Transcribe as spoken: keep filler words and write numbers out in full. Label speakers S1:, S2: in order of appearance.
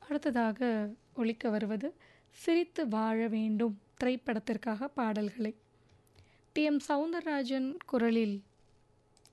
S1: அடுத்ததாக ஒலிக்க வருவது சிரித்து வாழ வேண்டும் திரைப்படத்திற்காக பாடல்களை டி எம் சௌந்தரராஜன் குரலில்